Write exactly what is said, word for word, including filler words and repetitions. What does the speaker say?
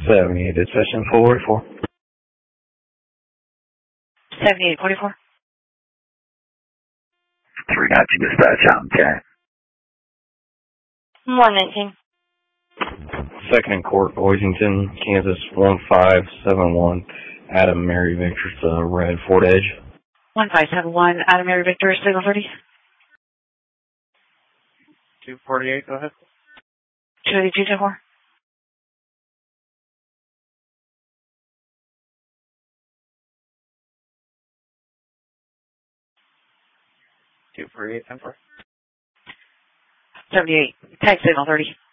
seventy-eight, dispatching four forty-four. seventy-eight forty-four. three nine two dispatch, I'm ten. one nineteen. Second in Court, Boysington, Kansas, one five seven one. Adam Mary Victor, uh, red Ford Edge. one five seven one, Adam Mary Victor, signal thirty. two forty-eight, go ahead. two eighty-two, ten four. two forty-eight, ten four. seventy-eight, tag signal thirty.